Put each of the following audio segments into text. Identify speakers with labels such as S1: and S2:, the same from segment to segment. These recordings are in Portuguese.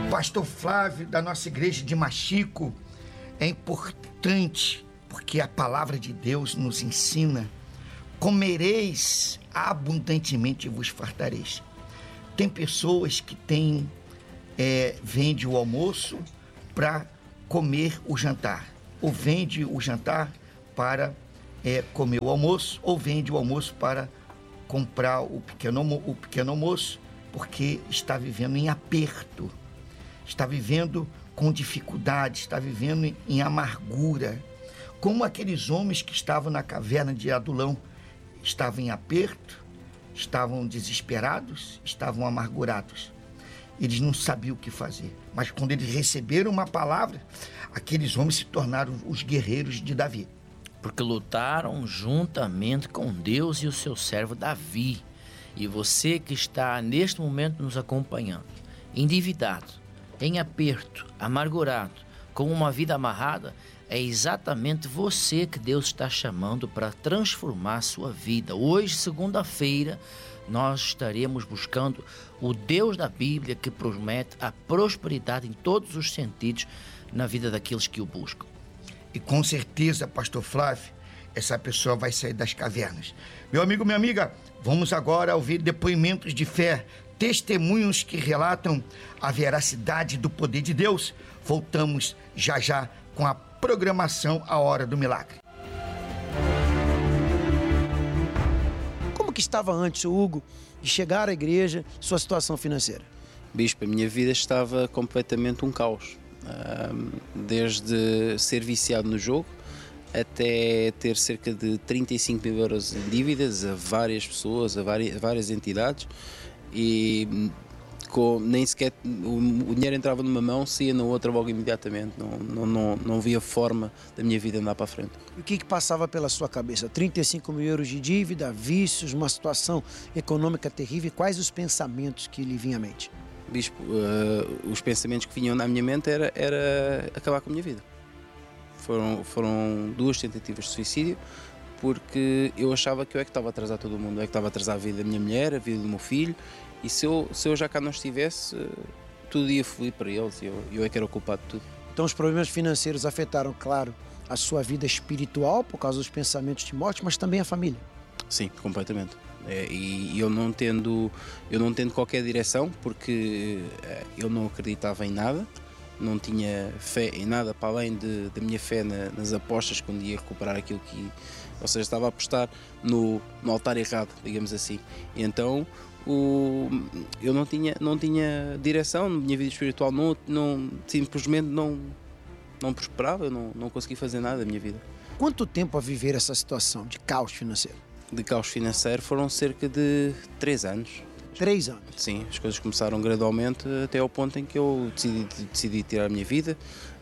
S1: Pastor Flávio, da nossa igreja de Machico, é importante porque a palavra de Deus nos ensina: comereis abundantemente e vos fartareis. Tem pessoas que vende o almoço para comer o jantar, ou vende o jantar para comer o almoço, ou vende o almoço para comprar o pequeno almoço, porque está vivendo em aperto, está vivendo com dificuldade, está vivendo em amargura, como aqueles homens que estavam na caverna de Adulão, estavam em aperto, estavam desesperados, estavam amargurados. Eles não sabiam o que fazer, mas quando eles receberam uma palavra, aqueles homens se tornaram os guerreiros de Davi.
S2: Porque lutaram juntamente com Deus e o seu servo Davi. E você que está neste momento nos acompanhando, endividado, em aperto, amargurado, com uma vida amarrada, é exatamente você que Deus está chamando para transformar a sua vida. Hoje, segunda-feira, nós estaremos buscando o Deus da Bíblia que promete a prosperidade em todos os sentidos na vida daqueles que o buscam.
S1: E com certeza, Pastor Flávio, essa pessoa vai sair das cavernas. Meu amigo, minha amiga, vamos agora ouvir depoimentos de fé, testemunhos que relatam a veracidade do poder de Deus. Voltamos já com a programação A Hora do Milagre.
S3: Como que estava antes, Hugo, de chegar à igreja, sua situação financeira?
S4: Bispo, a minha vida estava completamente um caos. Desde ser viciado no jogo até ter cerca de 35 mil euros em dívidas a várias pessoas, a várias entidades, e nem sequer o dinheiro entrava numa mão, saía na outra logo imediatamente. Não via forma da minha vida andar para a frente.
S3: E o que passava pela sua cabeça? 35 mil euros de dívida, vícios, uma situação econômica terrível. Quais os pensamentos que lhe vinham à mente?
S4: Bispo, os pensamentos que vinham na minha mente era acabar com a minha vida. Foram 2 tentativas de suicídio, porque eu achava que eu é que estava a atrasar todo mundo, eu é que estava a atrasar a vida da minha mulher, a vida do meu filho, e se eu já cá não estivesse, tudo ia fluir para eles, e eu é que era o culpado de tudo.
S3: Então os problemas financeiros afetaram, claro, a sua vida espiritual, por causa dos pensamentos de morte, mas também a família?
S4: Sim, completamente. E eu não tendo qualquer direção, porque eu não acreditava em nada, não tinha fé em nada para além da minha fé nas apostas, quando ia recuperar aquilo que... Ou seja, estava a apostar no altar errado, digamos assim. E então eu não tinha direção, na minha vida espiritual simplesmente não prosperava, eu não conseguia fazer nada da minha vida.
S3: Quanto tempo a viver essa situação de caos financeiro?
S4: De caos financeiro foram cerca de 3 anos.
S3: 3 anos?
S4: Sim, as coisas começaram gradualmente até ao ponto em que eu decidi tirar a minha vida,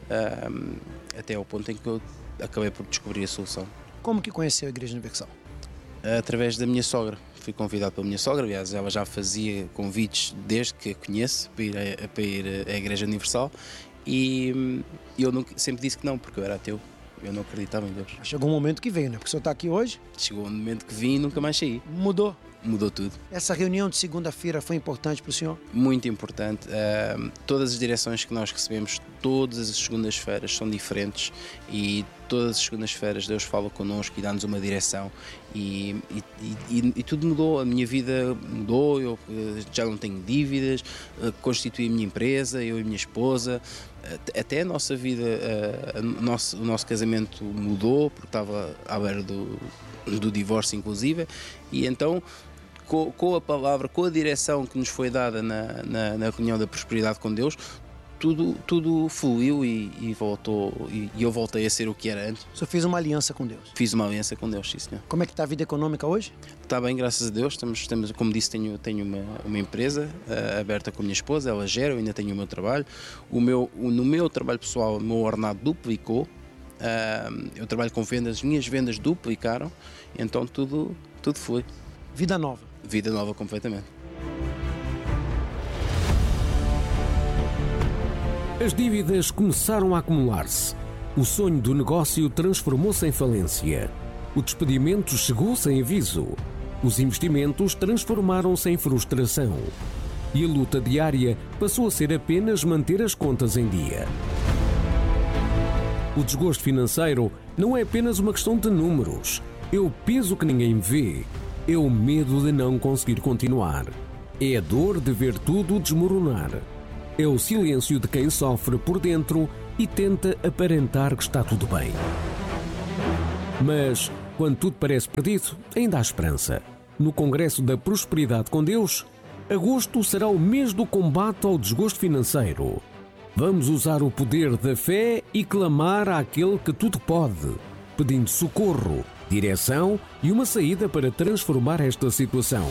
S4: até ao ponto em que eu acabei por descobrir a solução.
S3: Como que conheceu a Igreja Universal?
S4: Através da minha sogra. Fui convidado pela minha sogra, aliás, ela já fazia convites desde que a conheço para ir à Igreja Universal, e eu sempre disse que não, porque eu era ateu. Eu não acreditava em Deus.
S3: Chegou um momento que veio, né? Porque o senhor está aqui hoje.
S4: Chegou um momento que vim e nunca mais saí.
S3: Mudou?
S4: Mudou tudo.
S3: Essa reunião de segunda-feira foi importante para o senhor?
S4: Muito importante. Todas as direções que nós recebemos, todas as segundas-feiras são diferentes, e todas as segundas-feiras Deus fala connosco e dá-nos uma direção, e tudo mudou. A minha vida mudou, eu já não tenho dívidas, constituí a minha empresa, eu e a minha esposa. Até a nossa vida, o nosso casamento mudou, porque estava à beira do divórcio inclusive, e então com a palavra, com a direção que nos foi dada na reunião da prosperidade com Deus, tudo fluiu e voltou, e eu voltei a ser o que era antes.
S3: O senhor fez uma aliança com Deus?
S4: Fiz uma aliança com Deus, sim, senhor.
S3: Como é que está a vida econômica hoje?
S4: Está bem, graças a Deus. Estamos, como disse, tenho uma empresa aberta com a minha esposa, ela gera, eu ainda tenho o meu trabalho. No meu trabalho pessoal, o meu ordenado duplicou. Eu trabalho com vendas, as minhas vendas duplicaram, então tudo foi.
S3: Vida nova?
S4: Vida nova completamente.
S5: As dívidas começaram a acumular-se. O sonho do negócio transformou-se em falência. O despedimento chegou sem aviso. Os investimentos transformaram-se em frustração. e a luta diária passou a ser apenas manter as contas em dia. O desgosto financeiro não é apenas uma questão de números. É o peso que ninguém vê. É o medo de não conseguir continuar. É a dor de ver tudo desmoronar. É o silêncio de quem sofre por dentro e tenta aparentar que está tudo bem. Mas, quando tudo parece perdido, ainda há esperança. No Congresso da Prosperidade com Deus, agosto será o mês do combate ao desgosto financeiro. Vamos usar o poder da fé e clamar àquele que tudo pode, pedindo socorro, direção e uma saída para transformar esta situação.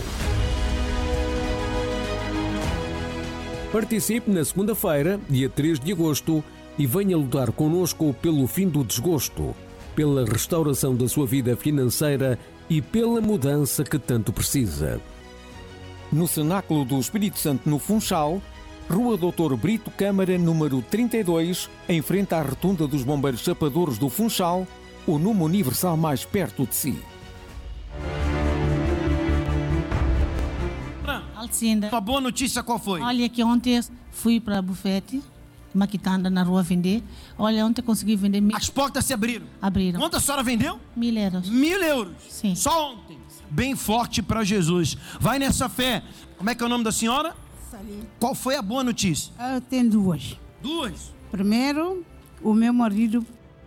S5: Participe na segunda-feira, dia 3 de agosto, e venha lutar connosco pelo fim do desgosto, pela restauração da sua vida financeira e pela mudança que tanto precisa. No Cenáculo do Espírito Santo, no Funchal, Rua Dr. Brito Câmara, número 32, em frente à Rotunda dos Bombeiros Chapadores do Funchal, o número universal mais perto de si.
S6: Alcinda.
S7: Uma boa notícia qual foi?
S6: Olha que ontem fui para a bufete, Maquitanda, na rua vender. Olha, ontem consegui vender
S7: As portas se abriram.
S6: Abriram.
S7: Quanto a senhora vendeu?
S6: 1.000 euros.
S7: 1.000 euros?
S6: Sim.
S7: Só ontem. Bem forte para Jesus. Vai nessa fé. Como é que é o nome da senhora?
S8: Salim.
S7: Qual foi a boa notícia?
S8: Eu tenho duas.
S7: Duas?
S8: Primeiro, o meu marido,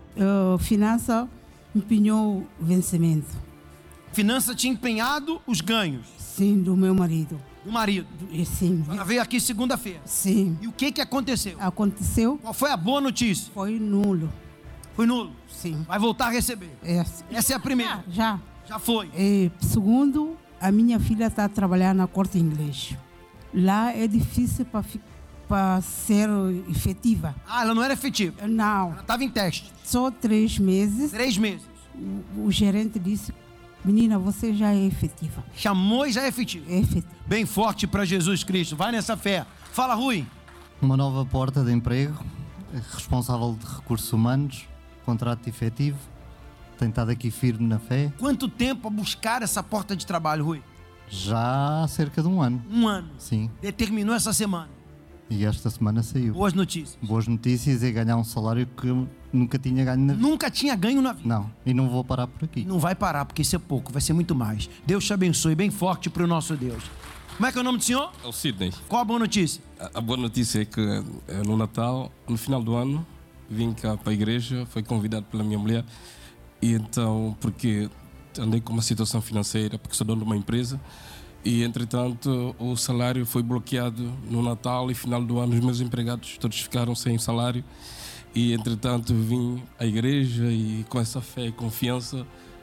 S8: finança, empenhou o vencimento.
S7: Finança tinha empenhado os ganhos.
S8: Sim, do meu marido.
S7: Do marido.
S8: Sim.
S7: Ela veio aqui segunda-feira.
S8: Sim.
S7: E o que aconteceu?
S8: Aconteceu.
S7: Qual foi a boa notícia?
S8: Foi nulo.
S7: Foi nulo?
S8: Sim.
S7: Vai voltar a receber? Essa é a primeira?
S8: Já.
S7: Já foi?
S8: E, segundo, a minha filha está a trabalhar na Corte Inglês. Lá é difícil para ser efetiva.
S7: Ah, ela não era efetiva?
S8: Não.
S7: Ela estava em teste?
S8: Só 3 meses.
S7: 3 meses?
S8: O gerente disse: menina, você já é efetiva.
S7: Chamou e já é efetiva.
S8: É efetiva.
S7: Bem forte para Jesus Cristo. Vai nessa fé. Fala, Rui.
S9: Uma nova porta de emprego, responsável de recursos humanos, contrato efetivo. Tenho estado aqui firme na fé.
S7: Quanto tempo a buscar essa porta de trabalho, Rui?
S9: Já há cerca de 1 ano.
S7: 1 ano?
S9: Sim.
S7: Determinou essa semana?
S9: E esta semana saiu.
S7: Boas notícias.
S9: Boas notícias e ganhar um salário que eu nunca tinha ganho na vida.
S7: Nunca tinha ganho na vida?
S9: Não, e não vou parar por aqui.
S7: Não vai parar, porque isso é pouco, vai ser muito mais. Deus te abençoe, bem forte para o nosso Deus. Como é que é o nome do senhor?
S10: É o Sidney.
S7: Qual a boa notícia?
S10: A boa notícia é que no Natal, no final do ano, vim cá para a igreja, fui convidado pela minha mulher. E então, porque andei com uma situação financeira, porque sou dono de uma empresa. E, entretanto, o salário foi bloqueado no Natal e final do ano os meus empregados todos ficaram sem salário. E, entretanto, vim à igreja e com essa fé e confiança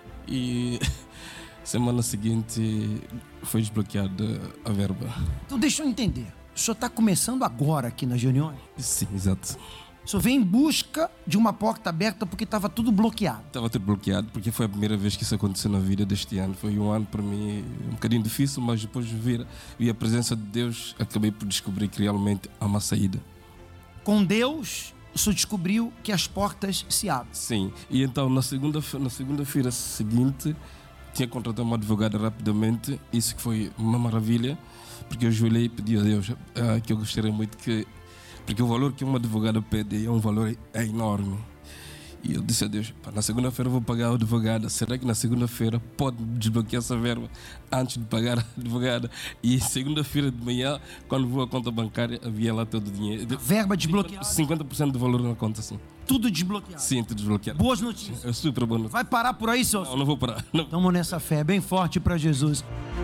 S10: e semana seguinte foi desbloqueada a verba.
S7: Então, deixa eu entender. O senhor está começando agora aqui nas reuniões?
S10: Sim, exato.
S7: O senhor vem em busca de uma porta aberta porque estava tudo bloqueado.
S10: Estava tudo bloqueado porque foi a primeira vez que isso aconteceu na vida deste ano. Foi um ano para mim um bocadinho difícil, mas depois de vi a presença de Deus, acabei por descobrir que realmente há uma saída.
S7: Com Deus, o senhor descobriu que as portas se abrem.
S10: Sim, e então na segunda-feira seguinte, tinha contratado uma advogada rapidamente, isso que foi uma maravilha, porque eu ajoelhei e pedi a Deus que eu gostaria muito que... Porque o valor que uma advogada pede é um valor enorme. E eu disse a Deus, na segunda-feira eu vou pagar a advogada. Será que na segunda-feira pode desbloquear essa verba antes de pagar a advogada? E segunda-feira de manhã, quando vou à conta bancária, havia lá todo o dinheiro.
S7: A verba desbloqueada?
S10: 50% do valor na conta, sim.
S7: Tudo desbloqueado?
S10: Sim, tudo desbloqueado.
S7: Boas notícias?
S10: É super boa notícia.
S7: Vai parar por aí, senhor?
S10: Não vou parar. Não.
S7: Estamos nessa fé, bem forte para Jesus.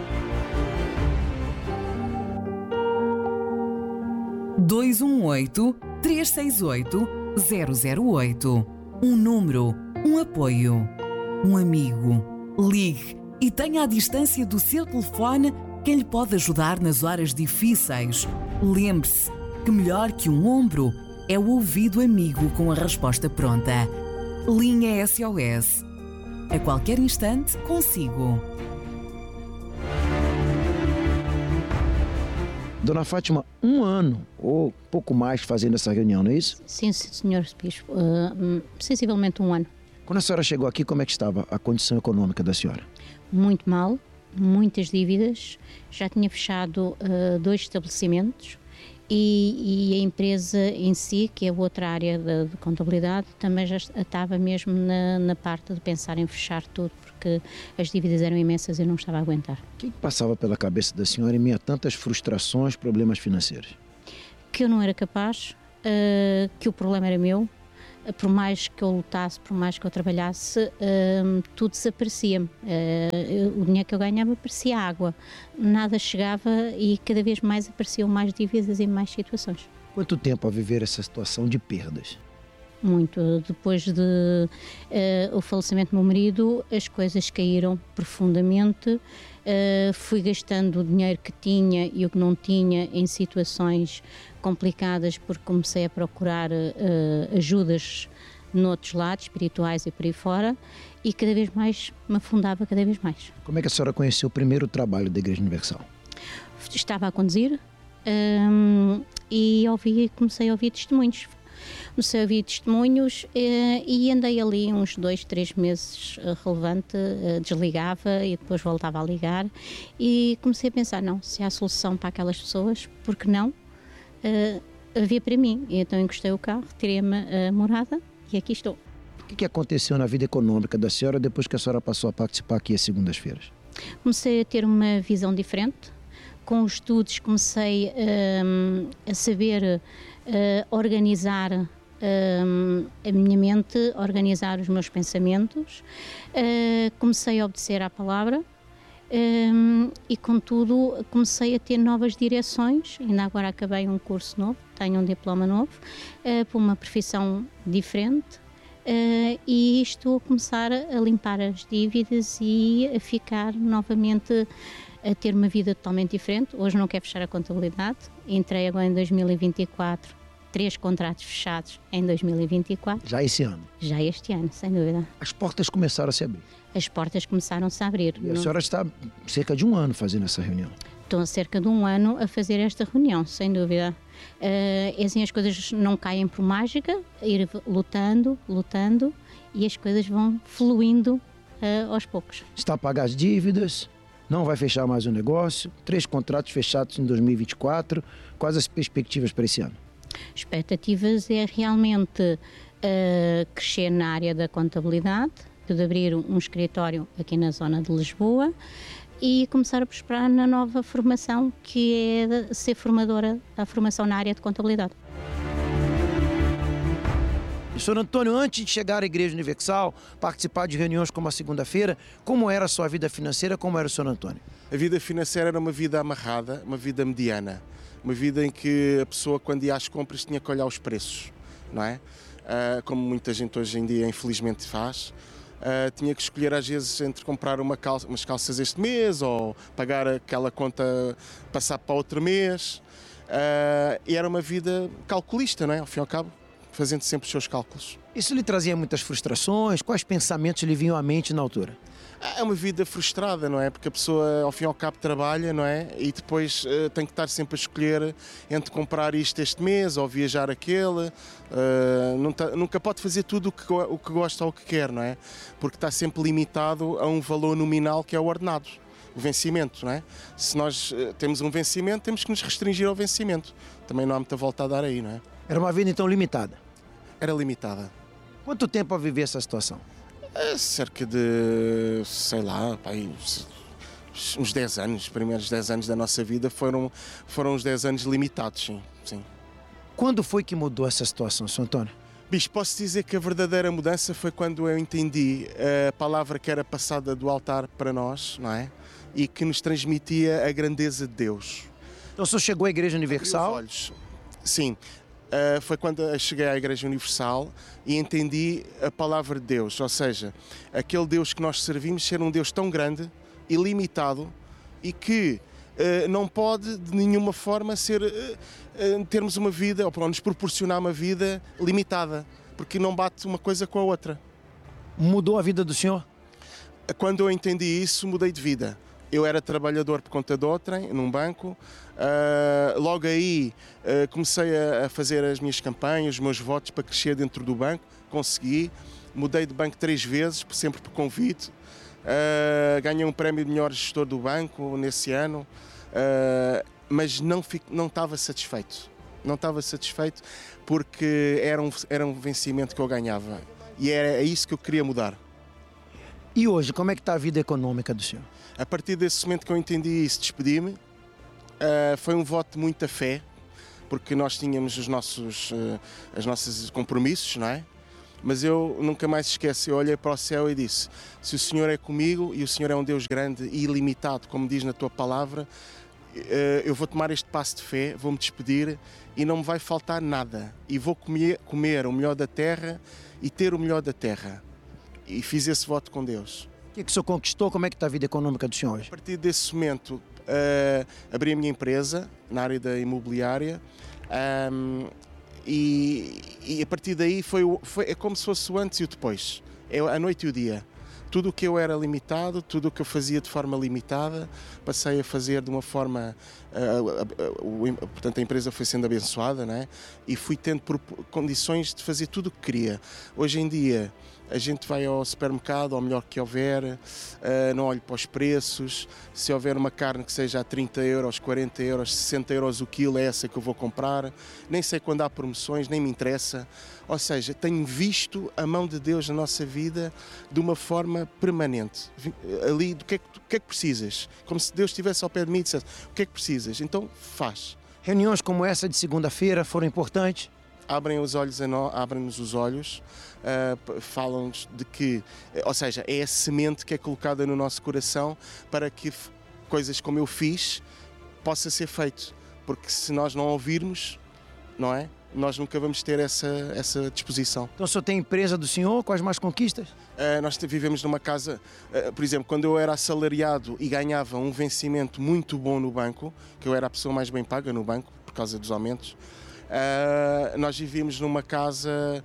S11: (218 368 008) Um número, um apoio, um amigo. Ligue e tenha à distância do seu telefone quem lhe pode ajudar nas horas difíceis. Lembre-se que melhor que um ombro é o ouvido amigo com a resposta pronta. Linha SOS. A qualquer instante, consigo.
S3: Dona Fátima, 1 ano ou pouco mais fazendo essa reunião, não é isso?
S12: Sim, senhor Bispo. Sensivelmente 1 ano.
S3: Quando a senhora chegou aqui, como é que estava a condição econômica da senhora?
S12: Muito mal. muitas dívidas, já tinha fechado 2 estabelecimentos e a empresa em si, que é outra área de contabilidade, também já estava mesmo na parte de pensar em fechar tudo, porque as dívidas eram imensas e eu não estava a aguentar.
S3: O que passava pela cabeça da senhora em meio a tantas frustrações, problemas financeiros?
S12: Que eu não era capaz, que o problema era meu. Por mais que eu lutasse, por mais que eu trabalhasse, tudo desaparecia-me. O dinheiro que eu ganhava parecia água, nada chegava e cada vez mais apareciam mais dívidas e mais situações.
S3: Quanto tempo a viver essa situação de perdas?
S12: Muito. Depois de o falecimento do meu marido, as coisas caíram profundamente. Fui gastando o dinheiro que tinha e o que não tinha em situações complicadas, porque comecei a procurar ajudas noutros lados, espirituais e por aí fora, e cada vez mais me afundava cada vez mais.
S3: Como é que a senhora conheceu o primeiro trabalho da Igreja Universal?
S12: Estava a conduzir e comecei a ouvir testemunhos. Comecei a ouvir testemunhos e andei ali uns 2, 3 meses relevante, desligava e depois voltava a ligar e comecei a pensar, não, se há solução para aquelas pessoas, por que não? Havia para mim, e então encostei o carro, tirei-me a morada e aqui estou.
S3: O que aconteceu na vida econômica da senhora depois que a senhora passou a participar aqui às segundas-feiras?
S12: Comecei a ter uma visão diferente. Com os estudos comecei a saber organizar a minha mente, organizar os meus pensamentos. Comecei a obedecer à palavra. E contudo comecei a ter novas direções, ainda agora acabei um curso novo, tenho um diploma novo, para uma profissão diferente e estou a começar a limpar as dívidas e a ficar novamente a ter uma vida totalmente diferente. Hoje não quero fechar a contabilidade, entrei agora em 2024, 3 contratos fechados em 2024.
S3: Já esse ano?
S12: Já este ano, sem dúvida.
S3: As portas começaram a se abrir?
S12: As portas começaram-se a abrir.
S3: E a senhora está cerca de 1 ano fazendo essa reunião?
S12: Estou há cerca de 1 ano a fazer esta reunião, sem dúvida. Assim, as coisas não caem por mágica, ir lutando e as coisas vão fluindo aos poucos.
S3: Está a pagar as dívidas, não vai fechar mais o negócio, 3 contratos fechados em 2024. Quais as perspectivas para esse ano?
S12: Expectativas é realmente crescer na área da contabilidade, de abrir um escritório aqui na zona de Lisboa e começar a prosperar na nova formação, que é ser formadora da formação na área de contabilidade.
S3: Sr. Antônio, antes de chegar à Igreja Universal, participar de reuniões como a segunda-feira, como era a sua vida financeira, como era o Sr. Antônio?
S13: A vida financeira era uma vida amarrada, uma vida mediana, uma vida em que a pessoa, quando ia às compras, tinha que olhar os preços, não é? Como muita gente hoje em dia, infelizmente, faz. Tinha que escolher às vezes entre comprar umas calças este mês ou pagar aquela conta, passar para outro mês. E era uma vida calculista, não é? Ao fim e ao cabo, fazendo sempre os seus cálculos.
S3: Isso lhe trazia muitas frustrações? Quais pensamentos lhe vinham à mente na altura?
S13: É uma vida frustrada, não é? Porque a pessoa, ao fim e ao cabo, trabalha, não é? E depois tem que estar sempre a escolher entre comprar isto este mês ou viajar aquele. Nunca pode fazer tudo o que gosta ou o que quer, não é? Porque está sempre limitado a um valor nominal que é o ordenado, o vencimento, não é? Se nós temos um vencimento, temos que nos restringir ao vencimento. Também não há muita volta a dar aí, não é?
S3: Era uma vida, então, limitada?
S13: Era limitada.
S3: Quanto tempo a viver essa situação?
S13: Cerca de, sei lá, uns 10 anos. Os primeiros 10 anos da nossa vida foram uns 10 anos limitados, sim.
S3: Quando foi que mudou essa situação, Sr. Antônio?
S13: Bicho, posso dizer que a verdadeira mudança foi quando eu entendi a palavra que era passada do altar para nós, não é? E que nos transmitia a grandeza de Deus.
S3: Então o senhor chegou à Igreja Universal?
S13: Olhos. Sim. Foi quando cheguei à Igreja Universal e entendi a palavra de Deus, ou seja, aquele Deus que nós servimos ser um Deus tão grande, ilimitado e que não pode de nenhuma forma termos uma vida, ou nos proporcionar uma vida limitada, porque não bate uma coisa com a outra.
S3: Mudou a vida do senhor?
S13: Quando eu entendi isso, mudei de vida. Eu era trabalhador por conta de outrem, num banco. Logo aí comecei a fazer as minhas campanhas, os meus votos para crescer dentro do banco. Consegui. Mudei de banco 3 vezes, sempre por convite. ganhei um prémio de melhor gestor do banco nesse ano, mas não estava satisfeito. Não estava satisfeito porque era um vencimento que eu ganhava e é isso que eu queria mudar.
S3: E hoje, como é que está a vida econômica do senhor?
S13: A partir desse momento que eu entendi isso, despedi-me. Foi um voto de muita fé, porque nós tínhamos os nossos compromissos, não é? Mas eu nunca mais esqueço, eu olhei para o céu e disse: se o Senhor é comigo e o Senhor é um Deus grande e ilimitado, como diz na tua palavra, eu vou tomar este passo de fé, vou-me despedir e não me vai faltar nada. E vou comer o melhor da terra e ter o melhor da terra. E fiz esse voto com Deus.
S3: O que o senhor conquistou? Como é que está a vida econômica do senhor hoje?
S13: A partir desse momento, abri a minha empresa na área da imobiliária. E a partir daí é como se fosse o antes e o depois, é a noite e o dia. Tudo o que eu era limitado, tudo o que eu fazia de forma limitada, passei a fazer de uma forma, portanto a empresa foi sendo abençoada, não é? E fui tendo condições de fazer tudo o que queria. Hoje em dia a gente vai ao supermercado, ao melhor que houver, não olho para os preços, se houver uma carne que seja a 30 euros, 40 euros, 60 euros o quilo, é essa que eu vou comprar, nem sei quando há promoções, nem me interessa. Ou seja, tenho visto a mão de Deus na nossa vida de uma forma permanente. Ali, do que é que precisas? Como se Deus estivesse ao pé de mim e dissesse: o que é que precisas? Então faz.
S3: Reuniões como essa de segunda-feira foram importantes?
S13: Abrem-nos os olhos, falam-nos de que, ou seja, é a semente que é colocada no nosso coração para que coisas como eu fiz possa ser feito. Porque se nós não ouvirmos, não é? Nós nunca vamos ter essa disposição.
S3: Então o senhor tem empresa do senhor? Quais mais conquistas?
S13: Nós vivemos numa casa, por exemplo, quando eu era assalariado e ganhava um vencimento muito bom no banco, que eu era a pessoa mais bem paga no banco por causa dos aumentos, nós vivíamos numa casa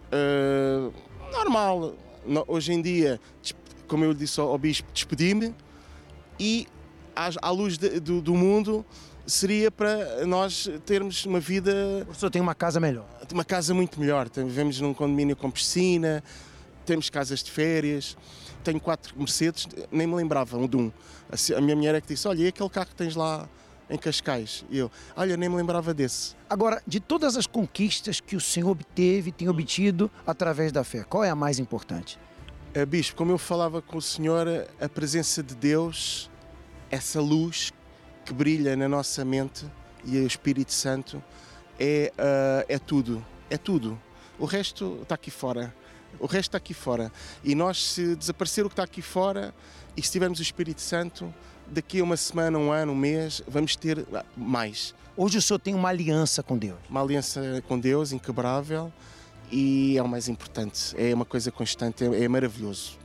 S13: normal. Hoje em dia, como eu disse ao bispo, despedi-me e à luz do mundo seria para nós termos uma vida...
S3: O senhor tem uma casa melhor?
S13: Uma casa muito melhor. Vivemos num condomínio com piscina, temos casas de férias, tenho 4 Mercedes, nem me lembrava de um. A minha mulher é que disse: olha, e aquele carro que tens lá em Cascais? E eu: olha, nem me lembrava desse.
S3: Agora, de todas as conquistas que o senhor obteve, tem obtido através da fé, qual é a mais importante?
S13: Bispo, como eu falava com o senhor, a presença de Deus, essa luz que brilha na nossa mente e o Espírito Santo é tudo, é tudo. O resto está aqui fora. O resto está aqui fora. E nós, se desaparecer o que está aqui fora e se tivermos o Espírito Santo, daqui a uma semana, um ano, um mês, vamos ter mais.
S3: Hoje o senhor tem uma aliança com Deus?
S13: Uma aliança com Deus inquebrável e é o mais importante. É uma coisa constante, é maravilhoso.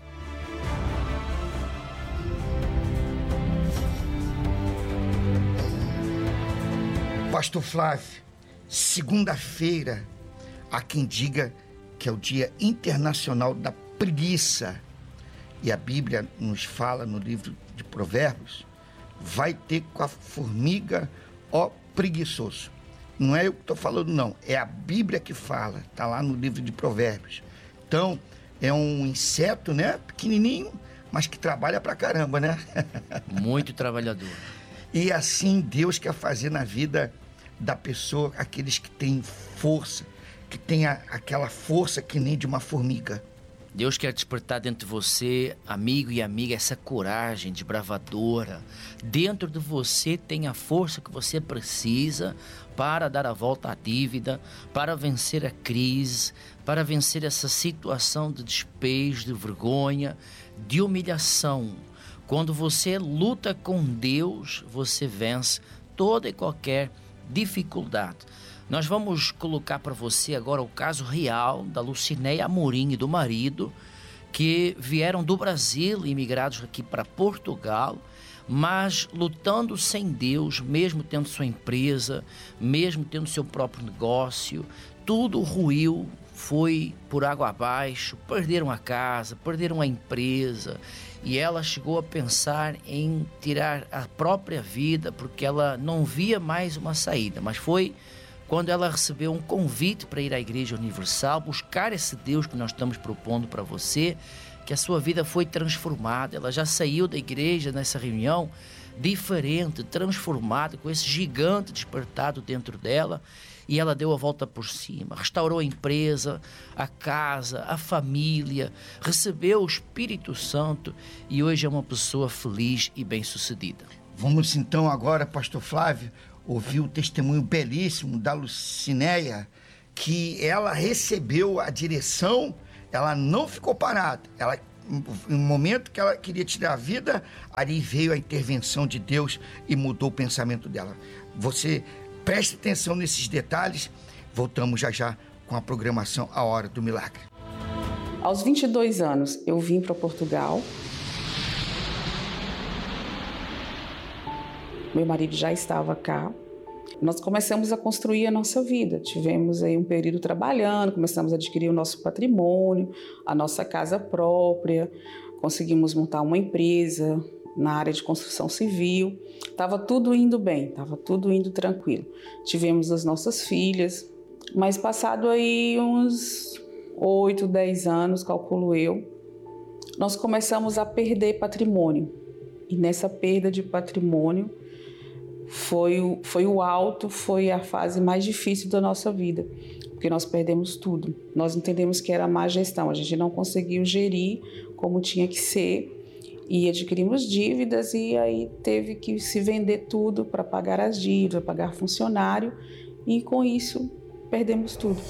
S1: Pastor Flávio, segunda-feira, há quem diga que é o Dia Internacional da Preguiça. E a Bíblia nos fala no livro de Provérbios: vai ter com a formiga, ó preguiçoso. Não é eu que estou falando, não. É a Bíblia que fala. Está lá no livro de Provérbios. Então, é um inseto, né? Pequenininho, mas que trabalha pra caramba, né?
S2: Muito trabalhador.
S1: E assim Deus quer fazer na vida da pessoa, aqueles que têm força, que têm aquela força que nem de uma formiga.
S2: Deus quer despertar dentro de você, amigo e amiga, essa coragem desbravadora. Dentro de você tem a força que você precisa para dar a volta à dívida, para vencer a crise, para vencer essa situação de despejo, de vergonha, de humilhação. Quando você luta com Deus, você vence toda e qualquer dificuldade. Nós vamos colocar para você agora o caso real da Lucinéia Amorim e do marido, que vieram do Brasil, imigrados aqui para Portugal, mas lutando sem Deus, mesmo tendo sua empresa, mesmo tendo seu próprio negócio, tudo ruiu, foi por água abaixo, perderam a casa, perderam a empresa, e ela chegou a pensar em tirar a própria vida, porque ela não via mais uma saída, mas foi quando ela recebeu um convite para ir à Igreja Universal, buscar esse Deus que nós estamos propondo para você, que a sua vida foi transformada. Ela já saiu da igreja nessa reunião diferente, transformada, com esse gigante despertado dentro dela, e ela deu a volta por cima, restaurou a empresa, a casa, a família, recebeu o Espírito Santo e hoje é uma pessoa feliz e bem-sucedida.
S1: Vamos então agora, pastor Flávio, ouvir o testemunho belíssimo da Lucinéia, que ela recebeu a direção, ela não ficou parada, ela, no momento que ela queria tirar a vida, ali veio a intervenção de Deus e mudou o pensamento dela. Você preste atenção nesses detalhes, voltamos já já com a programação A Hora do Milagre.
S14: Aos 22 anos, eu vim para Portugal. Meu marido já estava cá. Nós começamos a construir a nossa vida. Tivemos aí um período trabalhando, começamos a adquirir o nosso patrimônio, a nossa casa própria, conseguimos montar uma empresa na área de construção civil. Estava tudo indo bem, estava tudo indo tranquilo. Tivemos as nossas filhas, mas passado aí uns 8, 10 anos, calculo eu, nós começamos a perder patrimônio. E nessa perda de patrimônio, foi a fase mais difícil da nossa vida, porque nós perdemos tudo. Nós entendemos que era má gestão, a gente não conseguiu gerir como tinha que ser e adquirimos dívidas e aí teve que se vender tudo para pagar as dívidas, pagar funcionário e com isso perdemos tudo.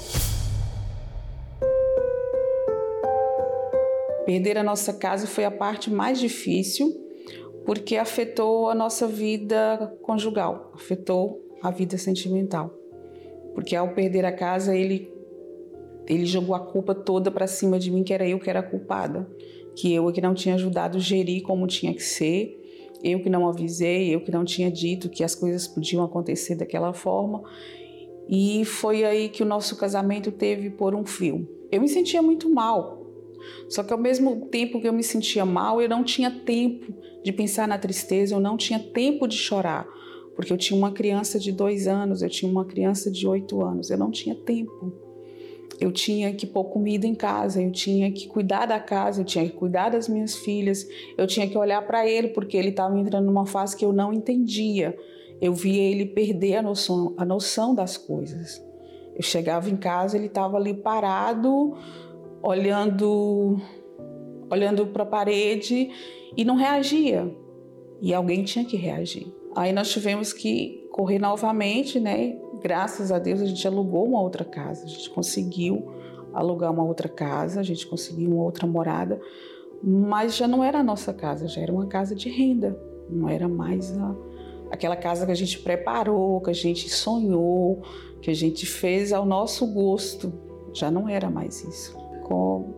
S14: Perder a nossa casa foi a parte mais difícil, porque afetou a nossa vida conjugal, afetou a vida sentimental. Porque ao perder a casa, ele jogou a culpa toda para cima de mim, que era eu que era culpada, que eu que não tinha ajudado a gerir como tinha que ser, eu que não avisei, eu que não tinha dito que as coisas podiam acontecer daquela forma. E foi aí que o nosso casamento teve por um fio. Eu me sentia muito mal. Só que ao mesmo tempo que eu me sentia mal, eu não tinha tempo de pensar na tristeza, eu não tinha tempo de chorar, porque eu tinha uma criança de 2 anos, eu tinha uma criança de 8 anos, eu não tinha tempo. Eu tinha que pôr comida em casa, eu tinha que cuidar da casa, eu tinha que cuidar das minhas filhas, eu tinha que olhar para ele, porque ele estava entrando numa fase que eu não entendia. Eu via ele perder a noção das coisas. Eu chegava em casa, ele estava ali parado, olhando para a parede e não reagia. E alguém tinha que reagir. Aí nós tivemos que correr novamente, né? Graças a Deus a gente alugou uma outra casa. A gente conseguiu alugar uma outra casa, a gente conseguiu uma outra morada, mas já não era a nossa casa, já era uma casa de renda. Não era mais aquela casa que a gente preparou, que a gente sonhou, que a gente fez ao nosso gosto. Já não era mais isso. Com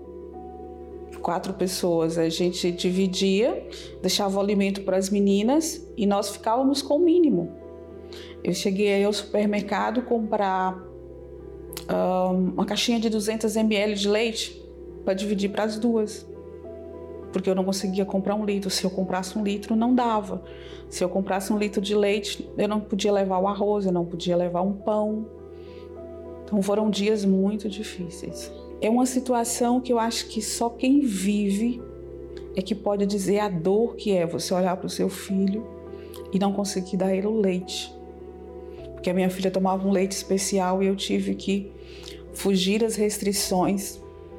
S14: 4 pessoas, a gente dividia, deixava o alimento para as meninas e nós ficávamos com o mínimo. Eu cheguei aí ao supermercado comprar uma caixinha de 200 ml de leite para dividir para as 2, porque eu não conseguia comprar 1 litro. Se eu comprasse 1 litro, não dava. Se eu comprasse 1 litro de leite, eu não podia levar o arroz, eu não podia levar um pão. Então foram dias muito difíceis. É uma situação que eu acho que só quem vive é que pode dizer a dor que é você olhar para o seu filho e não conseguir dar ele o leite. Porque a minha filha tomava um leite especial e eu tive que fugir das restrições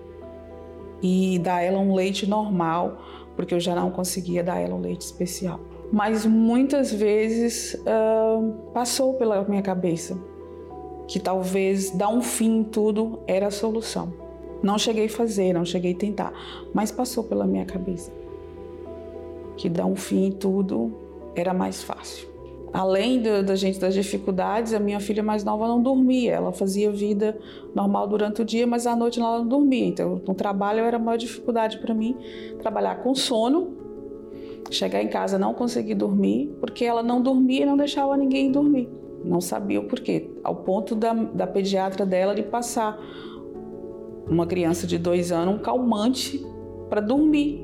S14: e dar ela um leite normal, porque eu já não conseguia dar ela um leite especial. Mas muitas vezes passou pela minha cabeça que talvez dar um fim em tudo era a solução. Não cheguei a fazer, não cheguei a tentar, mas passou pela minha cabeça que dar um fim em tudo era mais fácil. Além das dificuldades, a minha filha mais nova não dormia. Ela fazia vida normal durante o dia, mas à noite ela não dormia. Então, no trabalho era a maior dificuldade para mim, trabalhar com sono, chegar em casa não conseguir dormir, porque ela não dormia e não deixava ninguém dormir. Não sabia o porquê, ao ponto da pediatra dela de passar uma criança de 2 anos um calmante para dormir.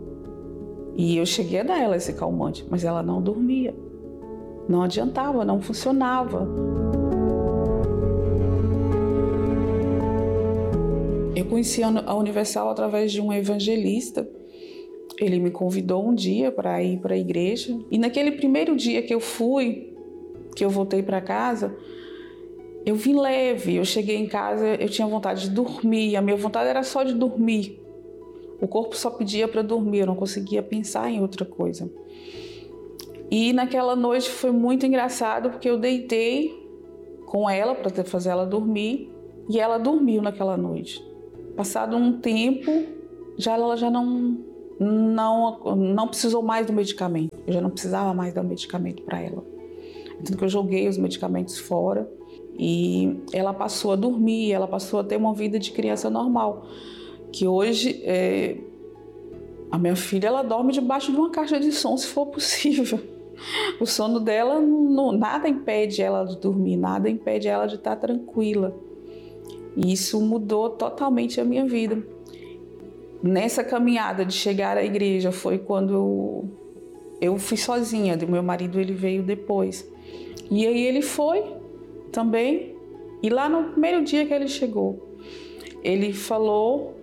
S14: E eu cheguei a dar ela esse calmante, mas ela não dormia. Não adiantava, não funcionava. Eu conheci a Universal através de um evangelista. Ele me convidou um dia para ir para a igreja. E naquele primeiro dia que eu fui, que eu voltei para casa, eu vim leve. Eu cheguei em casa, eu tinha vontade de dormir. A minha vontade era só de dormir. O corpo só pedia para dormir, eu não conseguia pensar em outra coisa. E naquela noite foi muito engraçado, porque eu deitei com ela para fazer ela dormir e ela dormiu naquela noite. Passado um tempo, ela já não precisou mais do medicamento. Eu já não precisava mais dar medicamento para ela. Então eu joguei os medicamentos fora e ela passou a dormir, ela passou a ter uma vida de criança normal. Que hoje, a minha filha, ela dorme debaixo de uma caixa de som, se for possível. O sono dela, nada impede ela de dormir, nada impede ela de estar tranquila. E isso mudou totalmente a minha vida. Nessa caminhada de chegar à igreja foi quando eu fui sozinha, meu marido ele veio depois. E aí ele foi também, e lá no primeiro dia que ele chegou, ele falou: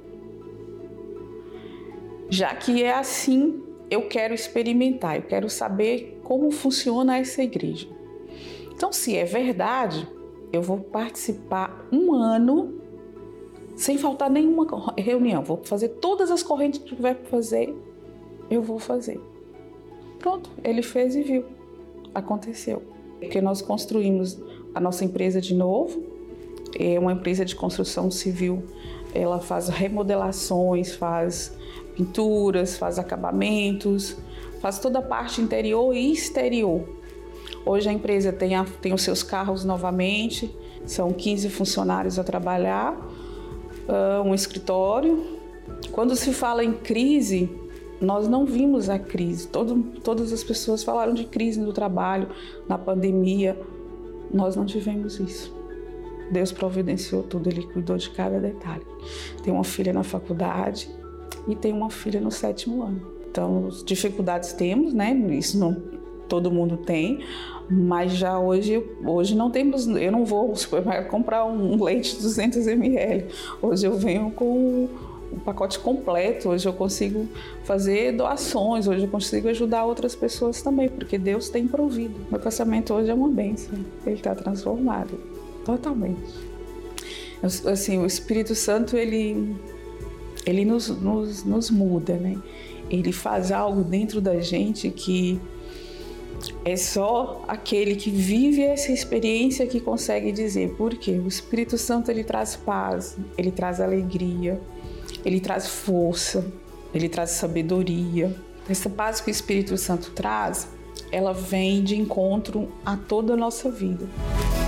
S14: já que é assim, eu quero experimentar, eu quero saber como funciona essa igreja. Então, se é verdade, eu vou participar 1 ano sem faltar nenhuma reunião. Vou fazer todas as correntes que tiver para fazer, eu vou fazer. Pronto, ele fez e viu. Aconteceu. Porque nós construímos a nossa empresa de novo. É uma empresa de construção civil. Ela faz remodelações, faz pinturas, faz acabamentos, faz toda a parte interior e exterior. Hoje a empresa tem os seus carros novamente, são 15 funcionários a trabalhar, um escritório. Quando se fala em crise, nós não vimos a crise. Todas as pessoas falaram de crise no trabalho, na pandemia. Nós não tivemos isso. Deus providenciou tudo, Ele cuidou de cada detalhe. Tem uma filha na faculdade e tem uma filha no 7º ano. Então, dificuldades temos, né? Isso não todo mundo tem, mas já hoje não temos. Eu não vou ao supermercado comprar um leite de 200 ml. Hoje eu venho com um pacote completo. Hoje eu consigo fazer doações. Hoje eu consigo ajudar outras pessoas também, porque Deus tem provido. Meu casamento hoje é uma bênção. Ele está transformado totalmente. Assim, o Espírito Santo ele nos muda, né? Ele faz algo dentro da gente que é só aquele que vive essa experiência que consegue dizer. Por quê? O Espírito Santo ele traz paz, ele traz alegria, ele traz força, ele traz sabedoria. Essa paz que o Espírito Santo traz, ela vem de encontro a toda a nossa vida.